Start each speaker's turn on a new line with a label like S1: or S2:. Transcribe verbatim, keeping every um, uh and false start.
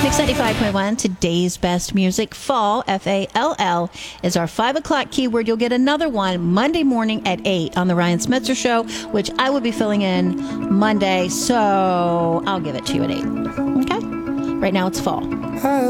S1: Mix ninety-five point one, today's best music. Fall, F A L L, is our five o'clock keyword. You'll get another one Monday morning at eight on the Ryan Smetzer Show, which I will be filling in Monday, so I'll give it to you at eight. Okay? Right now it's fall.